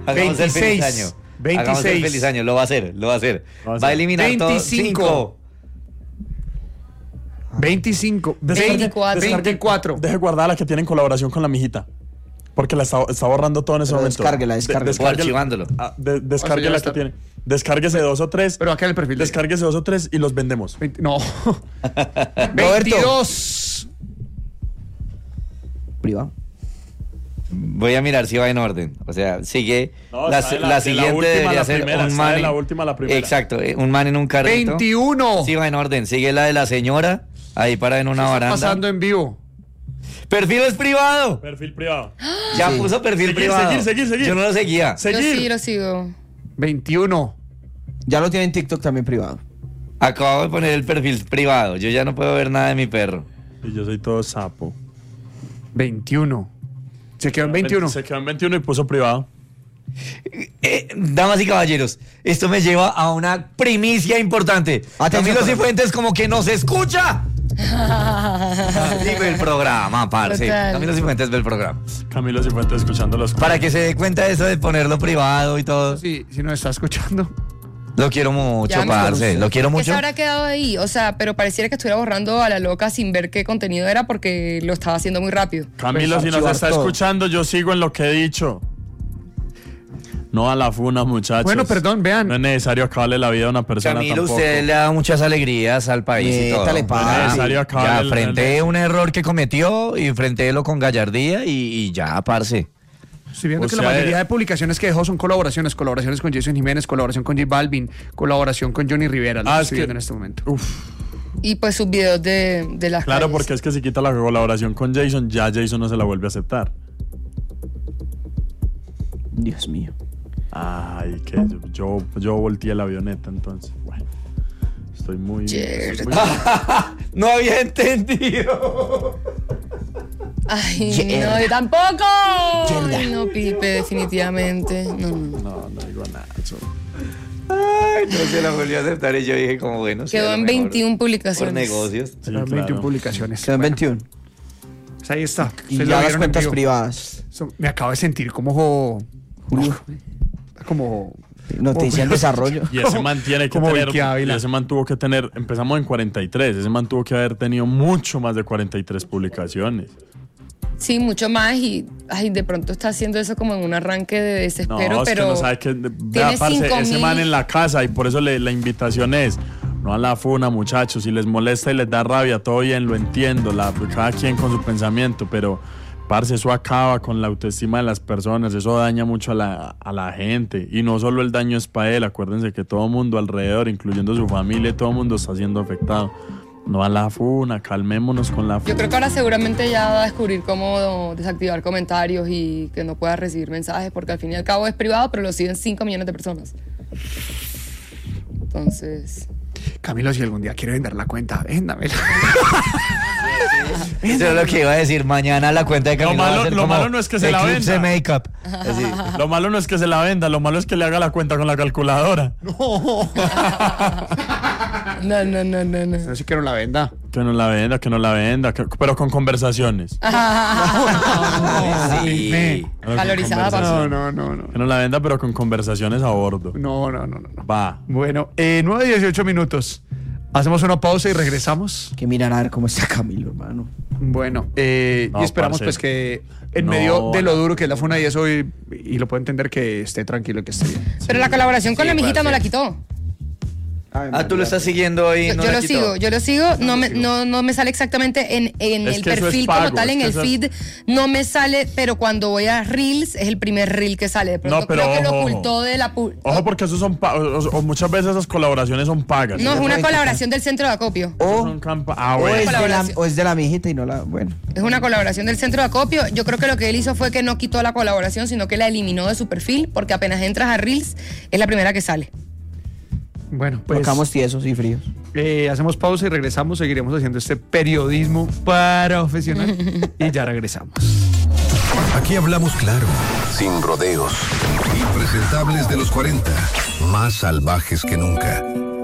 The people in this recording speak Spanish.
Hagamos el feliz año. 26. Hagamos el feliz año. Lo va a hacer. Va a eliminar 25. todo. 25. 24. Deje guardada la que tiene en colaboración con la mijita. Porque la está borrando todo en ese momento. Descárguela. O archivándolo. Descargue la que tiene. Descárguese 2 o 3. Pero acá en el perfil. Descárguese 2 o 3 y los vendemos. No. 22. Privado. Voy a mirar si va en orden. O sea, sigue. No, la está de la siguiente última a debería la ser primera, un está man. de la última a la primera. Exacto, un man en un carrito. 21. Sí va en orden. Sigue la de la señora. Ahí para en una baranda. Pasando en vivo. Perfil es privado. Perfil privado. Ya puso perfil privado. Seguir. Yo no lo seguía. Yo sí lo sigo. 21. Ya lo tiene en TikTok también privado. Acabo de poner el perfil privado. Yo ya no puedo ver nada de mi perro. Y yo soy todo sapo. 21. Se quedó en 21. Se quedó en 21 y puso privado. Damas y caballeros, esto me lleva a una primicia importante. Atención, Camilo Cifuentes como que nos escucha. Y ve el programa, parce. Total. Camilo Cifuentes ve el programa. Camilo Cifuentes escuchando los... Para que se dé cuenta de eso de ponerlo privado y todo. Sí, si nos está escuchando. Lo quiero mucho, Ya me parce. conoce. Lo quiero ¿Qué se mucho. habrá quedado ahí? O sea, pero pareciera que estuviera borrando a la loca sin ver qué contenido era porque lo estaba haciendo muy rápido. Camilo, si nos archivar está todo. escuchando, yo sigo en lo que he dicho. No a la funa, muchachos. Bueno, perdón, vean. No es necesario acabarle la vida a una persona Camilo, tampoco. usted le da muchas alegrías al país y todo. Métale, parce. No es necesario acabarle Ya frente un error que cometió y frentéelo con gallardía y ya, parce. Estoy viendo O que sea, la mayoría de publicaciones que dejó son colaboraciones con Jason Jiménez, colaboración con J Balvin, colaboración con Johnny Rivera, lo que estoy viendo en este momento. Y pues sus videos de las Claro, calles. porque es que si quita la colaboración con Jason, ya Jason no se la vuelve a aceptar. Dios mío. Ay, que yo volteé la avioneta, entonces. Bueno, estoy muy... No había entendido. Ay, no, yo tampoco. Ay, no, Pipe, definitivamente. No. No digo nada. Ay, no se la volvió a aceptar y yo dije como bueno. sí, Quedó a lo en mejor 21 publicaciones. Por negocios. Sí, 21 claro. publicaciones. Quedó en 21. Pues ahí está. Y Ustedes lo ya las vieron en cuentas vivo. privadas. Me acabo de sentir como... Julio. Como... Noticia en desarrollo. Y ese man tiene que Como tener... Vicky Ávila. Y ese man tuvo que tener... Empezamos en 43. Ese man tuvo que haber tenido mucho más de 43 publicaciones. Sí, mucho más y ay, de pronto está haciendo eso como en un arranque de No, desespero, es pero que no sabe que... Vea, tiene parce, 5.000. ese man en la casa y por eso la invitación es... No a la funa, muchachos. Si les molesta y les da rabia, todo bien, lo entiendo. Cada quien con su pensamiento, pero... Parce, eso acaba con la autoestima de las personas, eso daña mucho a la gente. Y no solo el daño es para él, acuérdense que todo el mundo alrededor, incluyendo su familia, todo el mundo está siendo afectado. No a la funa, calmémonos con la funa. yo creo que ahora seguramente ya va a descubrir cómo desactivar comentarios y que no pueda recibir mensajes, porque al fin y al cabo es privado, pero lo siguen 5 millones de personas. Entonces... Camilo, si algún día quiere vender la cuenta, véndamela. Eso es lo que iba a decir. Mañana la cuenta de Camilo va a ser lo como malo no es que se la Eclipse venda. Makeup. Así. Lo malo no es que se la venda, lo malo es que le haga la cuenta con la calculadora. No. No sé que no la venda. Que no la venda, pero con conversaciones. Sí. Pero con Valorizada, conversaciones. No. Que no la venda, pero con conversaciones a bordo. No. Va. Bueno, 9:18 minutos. Hacemos una pausa y regresamos. Que mirar a ver cómo está Camilo, hermano. Bueno, No, y esperamos parce. pues que en No, medio de lo no. duro que es la funa y eso, y lo puedo entender, que esté tranquilo y que esté bien. Pero la colaboración con Sí, la mijita no parce. la quitó. Tú lo estás siguiendo ahí. Yo lo sigo, no me sale exactamente en Es el que eso es perfil pago, como tal, es en que el eso es- feed no me sale, pero cuando voy a Reels es el primer Reel que sale. De pronto No, pero creo que lo ojo, ocultó de la... Ojo, porque esos son o muchas veces esas colaboraciones son pagas. No, es una puede colaboración del centro de acopio. Esos O, son o bueno. es de la, colaboración. o es de la mijita y no la... Bueno. Es una colaboración del centro de acopio. Yo creo que lo que él hizo fue que no quitó la colaboración, sino que la eliminó de su perfil, porque apenas entras a Reels es la primera que sale. Bueno, pues Tocamos tiesos y fríos. hacemos pausa y regresamos. Seguiremos haciendo este periodismo profesional y ya regresamos. Aquí hablamos claro, sin rodeos. Impresentables de los 40, más salvajes que nunca.